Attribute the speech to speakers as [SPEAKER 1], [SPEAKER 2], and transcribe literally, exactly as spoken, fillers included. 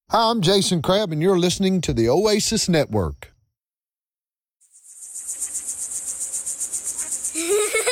[SPEAKER 1] Hi, I'm Jason Crabb, and you're listening to the Oasis Network.